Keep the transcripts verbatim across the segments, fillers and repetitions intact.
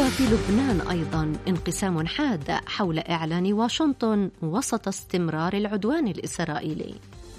وفي لبنان أيضا انقسام حاد حول إعلان واشنطن وسط استمرار العدوان الإسرائيلي.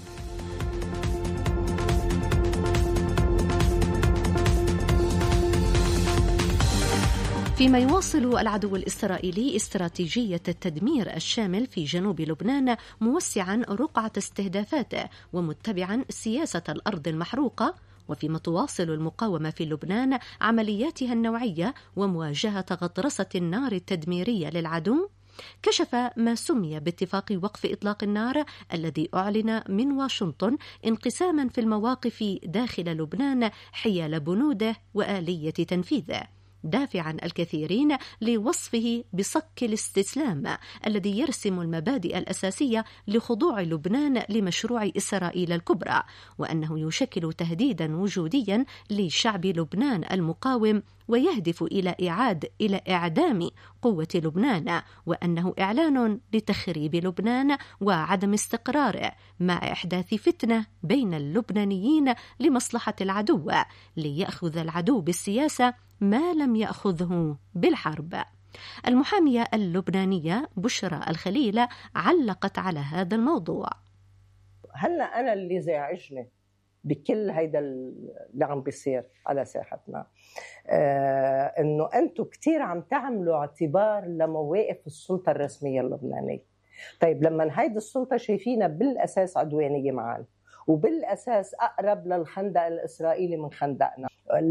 فيما يواصل العدو الإسرائيلي استراتيجية التدمير الشامل في جنوب لبنان، موسعا رقعة استهدافاته ومتبعا سياسة الأرض المحروقة، وفيما تواصل المقاومة في لبنان عملياتها النوعية ومواجهة غطرسة النار التدميرية للعدو، كشف ما سمي باتفاق وقف إطلاق النار الذي أعلن من واشنطن انقساما في المواقف داخل لبنان حيال بنوده وآلية تنفيذه، دافعا الكثيرين لوصفه بصك الاستسلام الذي يرسم المبادئ الأساسية لخضوع لبنان لمشروع إسرائيل الكبرى، وأنه يشكل تهديدا وجوديا لشعب لبنان المقاوم ويهدف إلى إعادة إلى إعدام قوة لبنان، وأنه إعلان لتخريب لبنان وعدم استقراره مع إحداث فتنة بين اللبنانيين لمصلحة العدو، ليأخذ العدو بالسياسة ما لم يأخذه بالحرب. المحامية اللبنانية بشرى الخليل علقت على هذا الموضوع. هلا أنا اللي زعجني بكل هيدا اللي عم بيصير على ساحتنا آه إنه أنتم كتير عم تعملوا اعتبار لمواقف السلطة الرسمية اللبنانية. طيب لما هيدا السلطة شايفينها بالأساس عدوانية معنا وبالأساس أقرب للخندق الإسرائيلي من خندقنا،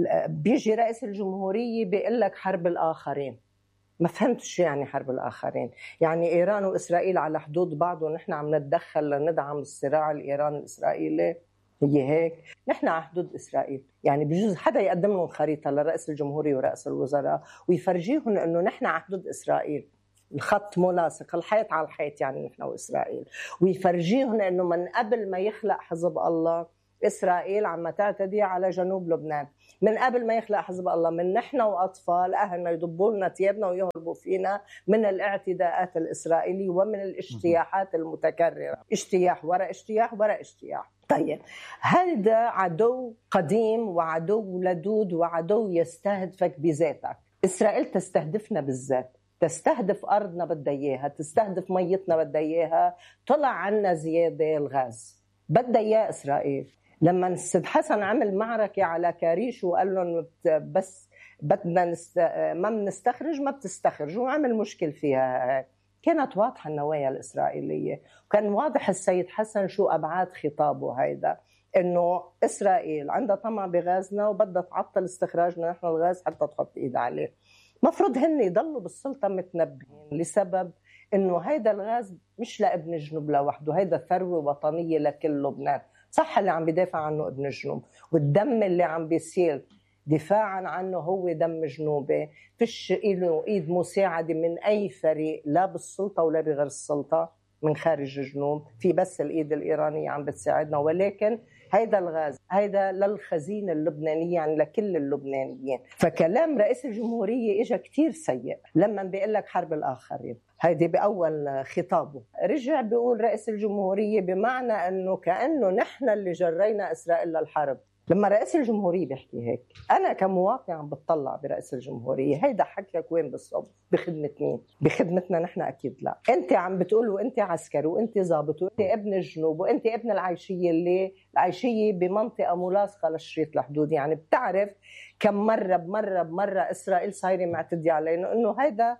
بيجي رئيس الجمهورية بيقول لك حرب الآخرين. ما فهمتش يعني حرب الآخرين، يعني إيران وإسرائيل على حدود بعض ونحن عم نتدخل لندعم الصراع الإيراني الإسرائيلي؟ هي هيك؟ نحن على حدود إسرائيل، يعني بجوز حدا يقدم لهم خريطة لرئيس الجمهورية ورئيس الوزراء ويفرجيهم إنه نحن على حدود إسرائيل، الخط ملاصق، الحيط على الحيط، يعني نحن وإسرائيل، ويفرجيهم إنه من قبل ما يخلق حزب الله إسرائيل عم تعتدي على جنوب لبنان، من قبل ما يخلق حزب الله من نحن وأطفال أهلنا يضبوا لنا ثيابنا ويهربوا فينا من الاعتداءات الإسرائيلية ومن الاجتياحات المتكررة، اجتياح وراء اجتياح وراء اجتياح. طيب هذا عدو قديم وعدو لدود وعدو يستهدفك بذاتك. إسرائيل تستهدفنا بالذات، تستهدف أرضنا بدها إياها، تستهدف ميتنا بدها إياها، طلع عنا زيادة الغاز بدها إياه إسرائيل. لما السيد حسن عمل معركة على كاريش وقال لهم بس بدنا نست... ما بنستخرج ما بتستخرج وعمل مشكل فيها، كانت واضحة النوايا الإسرائيلية، وكان واضح السيد حسن شو أبعاد خطابه هيدا، إنه إسرائيل عندها طمع بغازنا وبدها تعطل استخراجنا نحن الغاز حتى تحط إيد عليه. مفروض هن يضلوا بالسلطة متنبهين لسبب إنه هيدا الغاز مش لابن جنوب لوحده، هيدا ثروة وطنية لكل لبنان. صح اللي عم بيدافع عنه ابن جنوب، والدم اللي عم بيسيل دفاعا عنه هو دم جنوبي، فيش له ايد مساعدة من اي فريق لا بالسلطة ولا بغير السلطة من خارج جنوب، في بس الايد الايرانية عم بتساعدنا. ولكن هيدا الغاز هيدا للخزينة اللبنانية، يعني لكل اللبنانيين. فكلام رئيس الجمهورية اجا كتير سيء لما بيقول لك حرب الآخرين، هيدي بأول خطابه رجع بيقول رئيس الجمهورية بمعنى أنه كأنه نحن اللي جرينا إسرائيل للحرب. لما رئيس الجمهورية بيحكي هيك أنا كمواطن عم بتطلع برئيس الجمهورية، هيدا حكيك وين بالصوب؟ بخدمة مين؟ بخدمتنا نحن أكيد لا. أنت عم بتقول وأنت عسكري وأنت ضابط وأنت ابن الجنوب وأنت ابن العيشية، اللي العيشية بمنطقة ملاصقة للشريط الحدودي، يعني بتعرف كم مرة بمرة بمرة إسرائيل صايرة معتدي علينا، إنه هيدا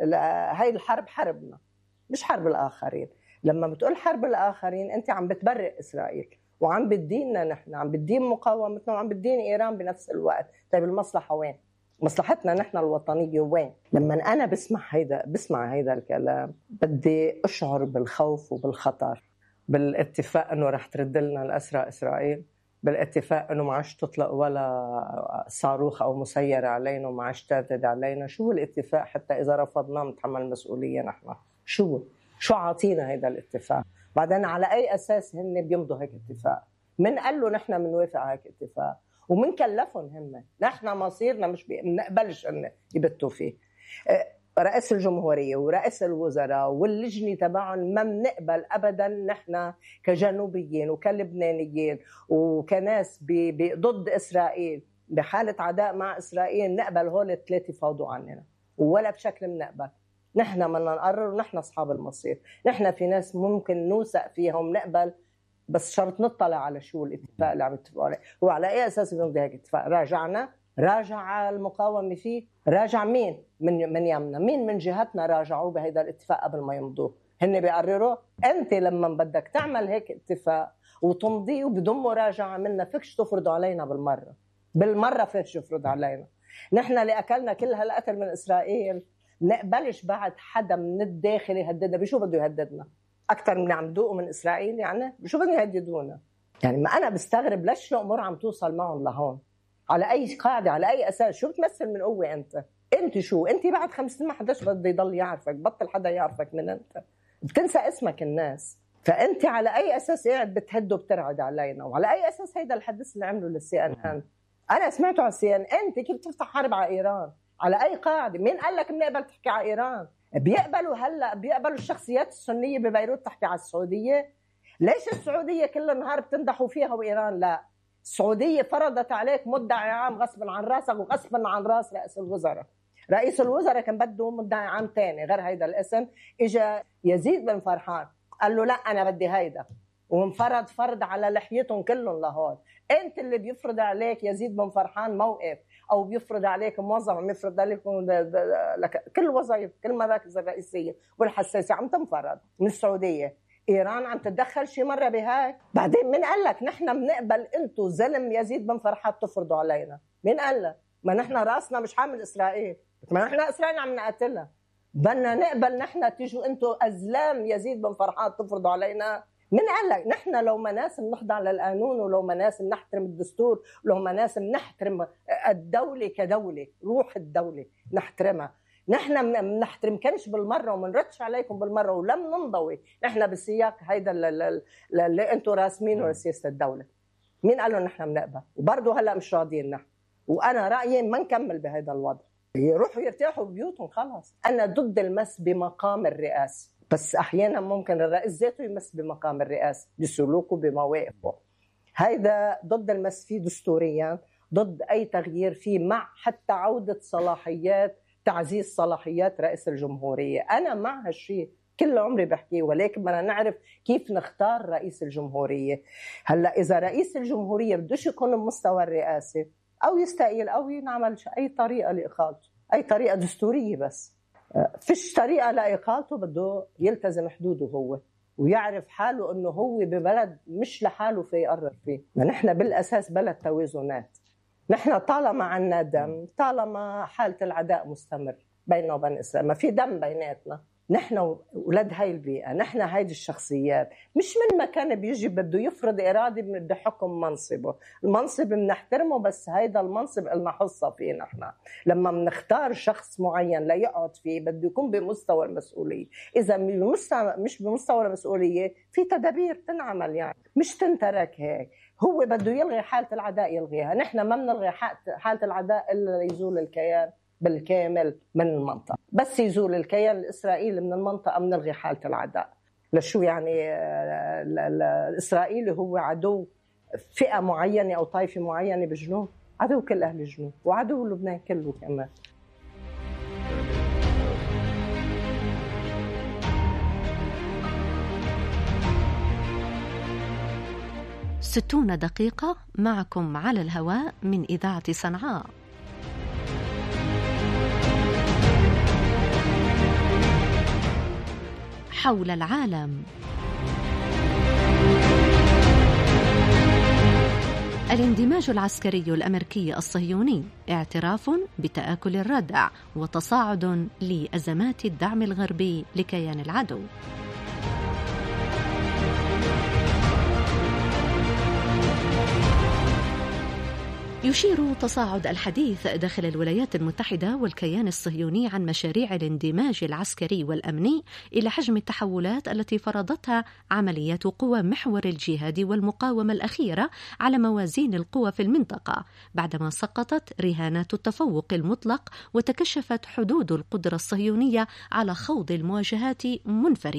هاي الحرب حربنا مش حرب الآخرين. لما بتقول حرب الآخرين أنت عم بتبرئ إسرائيل وعم بتديننا نحن، عم بتدين مقاومتنا وعم بتدين إيران بنفس الوقت. طيب المصلحة وين؟ مصلحتنا نحن الوطنية وين؟ لما أنا بسمع هيدا بسمع هيدا الكلام بدي أشعر بالخوف وبالخطر، بالاتفاق أنه رح ترد لنا الأسرى إسرائيل، بالاتفاق أنه ما عادش تطلق ولا صاروخ أو مسيرة علينا وما عادش تعتدي علينا. شو الاتفاق حتى إذا رفضناه نتحمل مسؤولية نحن؟ شو شو عاطينا هيدا الاتفاق؟ بعدين على أي أساس هن بيمضوا هيك اتفاق؟ من قال له نحن بنوافق على هيك اتفاق؟ ومن كلفهم هم؟ نحن مصيرنا مش بنقبلش أن يبتوا فيه. رئيس الجمهورية ورئيس الوزراء واللجنة تبعهم ما بنقبل أبدا نحن كجنوبيين وكلبنانيين وكناس ضد إسرائيل بحالة عداء مع إسرائيل نقبل هول الثلاثة يفاوضوا عننا. ولا بشكل بنقبل. نحن بدنا نقرر ونحن أصحاب المصير. نحن في ناس ممكن نوثق فيها ومنقبل، بس شرط نطلع على شو الاتفاق اللي عم يتفقوا عليه، وعلى أي أساس بنمضي هيك اتفاق. راجعنا، راجع المقاومة فيه، راجع مين من من يمنا، مين من جهتنا راجعوا بهذا الاتفاق قبل ما يمضوه. هن بيقرروا. أنت لما بدك تعمل هيك اتفاق وتمضيه وبدون مراجعة منا، فيكش تفرضوا علينا بالمرة بالمرة فيكش تفرض علينا. نحن اللي أكلنا كل هالقتل من إسرائيل نقبلش بعد حدا من الداخل يهددنا. بشو بده يهددنا أكتر من عم دوقوا من إسرائيل؟ يعني بشو بدهم يهددونا؟ يعني ما أنا بستغرب ليش الأمور عم توصل معهم لهون. على أي قاعدة؟ على أي أساس؟ شو بتمثل من قوة أنت؟ أنت شو؟ أنت بعد خمس سنين ما حداش بده يضل يعرفك، بطل حدا يعرفك من أنت، بتنسى اسمك الناس. فأنت على أي أساس قاعد بتهد وبترعد علينا؟ وعلى أي أساس هيدا الحدث اللي عمله للسي إن إن؟ أنا سمعته على السي إن إن. أنت كيف تفتح حرب على إيران؟ على أي قاعدة؟ مين قال لك بنقبل تحكي على إيران؟ بيقبلوا هلا بيقبلوا الشخصيات السنية ببيروت تحكي على السعودية؟ ليش السعودية كل النهار بتمدحوا فيها وإيران لا؟ السعودية فرضت عليك مدعي عام غصبا عن راسك وغصبا عن راس رئيس الوزراء. رئيس الوزراء كان بده مدعي عام تاني غير هيدا الاسم. اجا يزيد بن فرحان قال له لا أنا بدي هيدا، وانفرض فرض على لحيتهم كلهم لهون. أنت اللي بيفرض عليك يزيد بن فرحان موقف، أو بيفرض عليك موظف عم يفرض عليكم كل وظائف كل مراكز الرئيسية والحساسية عم تنفرض من السعودية. إيران عم تتدخل شي مرة بهاي؟ بعدين من قال لك نحن بنقبل أنتوا زلم يزيد بن فرحان تفرضوا علينا؟ مين قال لك؟ ما نحن راسنا مش حامل إسرائيل، ما نحن إسرائيل عم نقتلها. بدنا نقبل نحن تيجوا أنتوا أزلام يزيد بن فرحان تفرضوا علينا؟ من قال لك؟ نحن لو مناسب نخضع للقانون، ولو مناسب نحترم الدستور، ولو مناسب نحترم الدولة كدولة، روح الدولة نحترمها. نحن بنحترم كنش بالمرة ومنردش عليكم بالمرة ولم ننضوي نحن بالسياق هيدا اللي انتوا راسمينه لسياسة الدولة. مين قالوا نحن بنقبل؟ وبرضه هلا مش راضيين نحن. وانا رأيي ما نكمل بهذا الوضع، يروحوا يرتاحوا ببيوتهم خلاص. انا ضد المس بمقام الرئاسة، بس احيانا ممكن الرئيس ذاته يمس بمقام الرئاسة بسلوكه بمواقفه. هيدا ضد المس فيه دستوريا، ضد اي تغيير فيه، مع حتى عودة صلاحيات تعزيز صلاحيات رئيس الجمهورية. أنا مع هالشيء كل عمري بحكيه، ولكن بدنا نعرف كيف نختار رئيس الجمهورية. هلا إذا رئيس الجمهورية بدوش يكون بمستوى الرئاسة، أو يستقيل أو ينعمل أي طريقة لإقالته، أي طريقة دستورية، بس فيش طريقة لإقالته. بده يلتزم حدوده هو، ويعرف حاله إنه هو ببلد مش لحاله في يقرر فيه. نحن بالأساس بلد توازنات. نحن طالما عنا دم، طالما حالة العداء مستمر بيننا وبين إسرائيل، ما في دم بيناتنا. نحن ولاد هاي البيئة، نحن هاي الشخصيات. مش من مكان بيجي بده يفرض إرادة بحكم منصبه. المنصب بنحترمه، بس هيدا المنصب لنا حصة فيه. نحن لما بنختار شخص معين لا يقعد فيه بده يكون بمستوى المسؤولية. إذا مش بمستوى المسؤولية في تدابير تنعمل، يعني مش تنترك هيك. هو بده يلغي حالة العداء يلغيها. نحن ما بنلغي حالة العداء إلا يزول الكيان بالكامل من المنطقة. بس يزول الكيان الإسرائيلي من المنطقة بنلغي حالة العداء. لشو يعني؟ الإسرائيلي هو عدو فئة معينة أو طائفة معينة بالجنوب، عدو كل أهل الجنوب وعدو لبنان كله كمان. ستون دقيقة معكم على الهواء من إذاعة صنعاء. حول العالم. الاندماج العسكري الأمريكي الصهيوني اعتراف بتآكل الردع وتصاعد لأزمات الدعم الغربي لكيان العدو. يشير تصاعد الحديث داخل الولايات المتحدة والكيان الصهيوني عن مشاريع الاندماج العسكري والأمني إلى حجم التحولات التي فرضتها عمليات قوى محور الجهاد والمقاومة الأخيرة على موازين القوى في المنطقة، بعدما سقطت رهانات التفوق المطلق وتكشفت حدود القدرة الصهيونية على خوض المواجهات منفردة.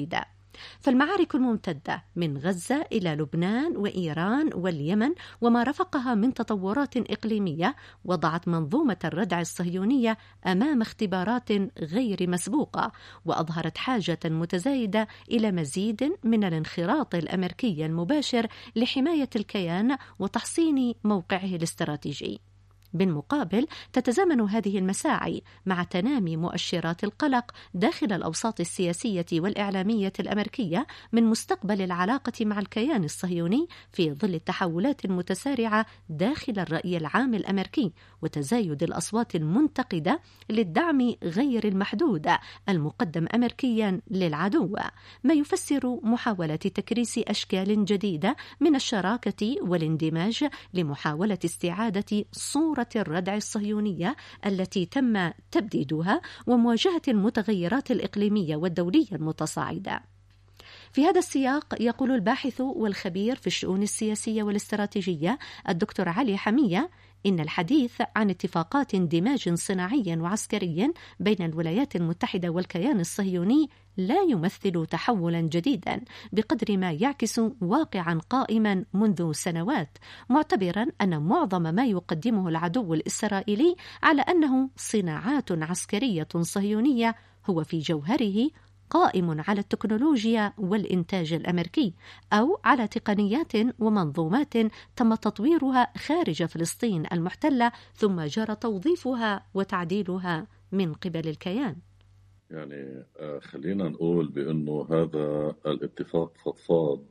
فالمعارك الممتدة من غزة إلى لبنان وإيران واليمن وما رافقها من تطورات إقليمية وضعت منظومة الردع الصهيونية أمام اختبارات غير مسبوقة، وأظهرت حاجة متزايدة إلى مزيد من الانخراط الأمريكي المباشر لحماية الكيان وتحصين موقعه الاستراتيجي. بالمقابل تتزامن هذه المساعي مع تنامي مؤشرات القلق داخل الأوساط السياسية والإعلامية الأمريكية من مستقبل العلاقة مع الكيان الصهيوني في ظل التحولات المتسارعة داخل الرأي العام الأمريكي وتزايد الأصوات المنتقدة للدعم غير المحدود المقدم أمريكيا للعدو، ما يفسر محاولة تكريس أشكال جديدة من الشراكة والاندماج لمحاولة استعادة صورة الردع الصهيونية التي تم تبديدها ومواجهة المتغيرات الإقليمية والدولية المتصاعدة. في هذا السياق يقول الباحث والخبير في الشؤون السياسية والاستراتيجية الدكتور علي حمية إن الحديث عن اتفاقات اندماج صناعي وعسكري بين الولايات المتحدة والكيان الصهيوني لا يمثل تحولا جديدا بقدر ما يعكس واقعا قائما منذ سنوات، معتبرا أن معظم ما يقدمه العدو الإسرائيلي على أنه صناعات عسكرية صهيونية هو في جوهره قائم على التكنولوجيا والإنتاج الأمريكي أو على تقنيات ومنظومات تم تطويرها خارج فلسطين المحتلة ثم جرى توظيفها وتعديلها من قبل الكيان. يعني خلينا نقول بأنه هذا الاتفاق فضفاض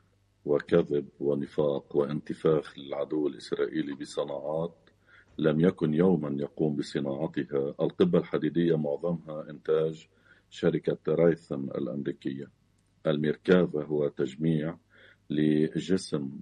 وكذب ونفاق وانتفاخ للعدو الإسرائيلي بصناعات لم يكن يوما يقوم بصناعتها. القبة الحديدية معظمها إنتاج شركة رايثن الأمريكية. الميركافا هو تجميع لجسم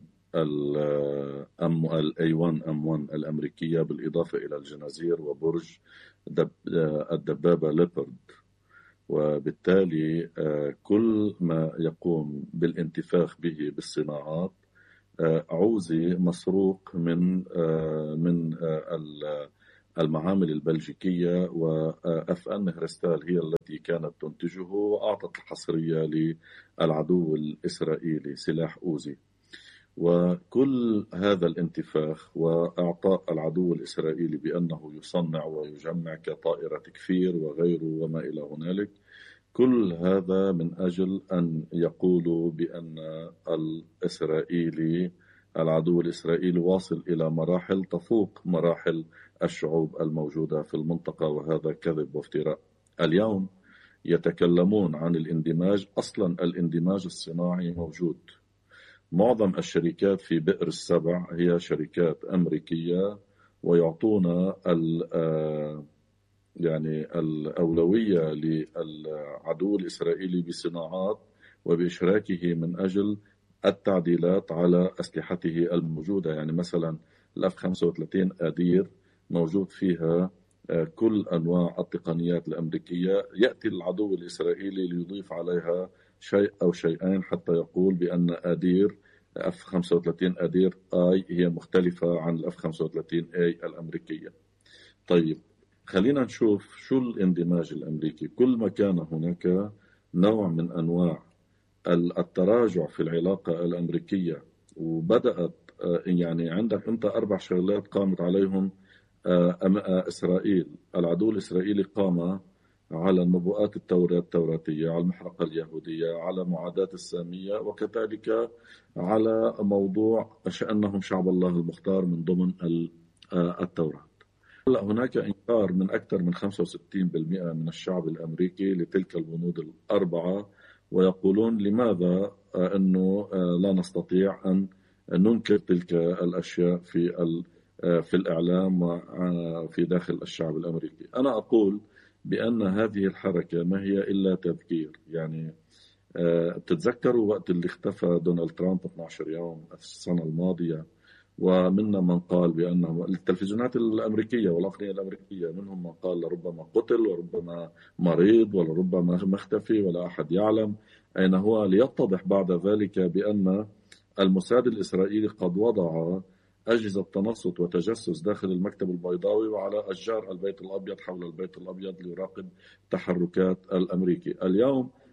الأي واحد أم واحد الأمريكية بالإضافة إلى الجنازير وبرج دب الدبابة ليبرد، وبالتالي كل ما يقوم بالانتفاخ به بالصناعات عوزي مسروق من من المعامل البلجيكية، وأف أن هرستال هي التي كانت تنتجه وأعطت الحصرية للعدو الإسرائيلي سلاح أوزي. وكل هذا الانتفاخ وإعطاء العدو الإسرائيلي بأنه يصنع ويجمع كطائرة كفير وغيره وما إلى هنالك، كل هذا من أجل أن يقولوا بأن الإسرائيلي العدو الإسرائيلي واصل إلى مراحل تفوق مراحل الشعوب الموجودة في المنطقة، وهذا كذب وافتراء. اليوم يتكلمون عن الاندماج، أصلا الاندماج الصناعي موجود. معظم الشركات في بئر السبع هي شركات أمريكية، ويعطون يعني الأولوية للعدو الإسرائيلي بصناعات وبإشراكه من أجل التعديلات على أسلحته الموجودة. يعني مثلا الأف خمسة وثلاثين أدير موجود فيها كل أنواع التقنيات الأمريكية، يأتي العدو الإسرائيلي ليضيف عليها شيء أو شيئين حتى يقول بأن أدير أف خمسة وثلاثين أدير آي هي مختلفة عن الأف خمسة وثلاثين آي الأمريكية. طيب خلينا نشوف شو الاندماج الأمريكي. كل ما كان هناك نوع من أنواع التراجع في العلاقة الأمريكية، وبدأت يعني عندك أنت أربع شغلات قامت عليهم إسرائيل. العدو الإسرائيلي قام على النبوءات التوراتية، على المحرقة اليهودية، على معاداة السامية، وكذلك على موضوع شأنهم شعب الله المختار من ضمن التوراة. هلا هناك إنكار من أكثر من خمسة وستين بالمئة من الشعب الأمريكي لتلك البنود الأربعة، ويقولون لماذا أنه لا نستطيع أن ننكر تلك الأشياء في في الإعلام وفي داخل الشعب الأمريكي. أنا أقول بأن هذه الحركة ما هي إلا تذكير. يعني تتذكروا وقت اللي اختفى دونالد ترامب اثني عشر يوم السنة الماضية، ومنا من قال بأنه التلفزيونات الأمريكية والأقنية الأمريكية منهم من قال لربما قتل وربما مريض ولربما مختفي ولا أحد يعلم أين هو، ليتضح بعد ذلك بأن الموساد الإسرائيلي قد وضع أجهزة تنصت وتجسس داخل المكتب البيضاوي وعلى أشجار البيت الأبيض حول البيت الأبيض ليراقب تحركات الأمريكي. اليوم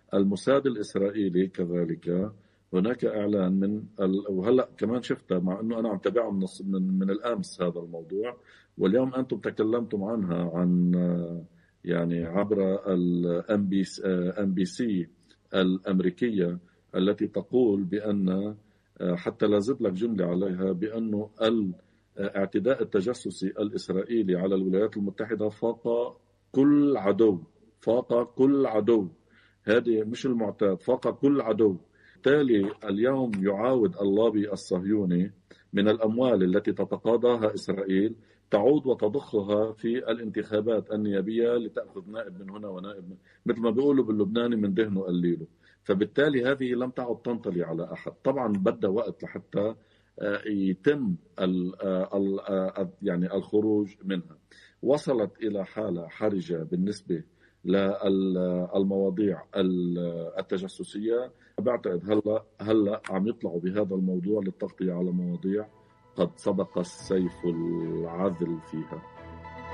الموساد الإسرائيلي كذلك هناك إعلان من ال... وهلأ كمان شفتها، مع أنه أنا عم تابعه من, من, من الأمس هذا الموضوع، واليوم أنتم تكلمتم عنها عن يعني عبر الام بي سي الأمريكية التي تقول بأن، حتى لا زد لك جملة عليها، بأنه الاعتداء التجسسي الإسرائيلي على الولايات المتحدة فاق كل عدو، فاق كل عدو، هذه مش المعتاد، فاق كل عدو. بالتالي اليوم يعاود اللوبي الصهيوني من الأموال التي تتقاضاها إسرائيل تعود وتضخها في الانتخابات النيابية لتأخذ نائب من هنا ونائب من، مثل ما بيقولوا باللبناني، من دهنه قليله. فبالتالي هذه لم تعد تنطلي على أحد. طبعا بدأ وقت لحتى يتم ال ال يعني الخروج منها. وصلت إلى حالة حرجة بالنسبة للمواضيع التجسسية. بعتقد هلا هلا عم يطلعوا بهذا الموضوع للتغطية على مواضيع قد سبق السيف العذل فيها.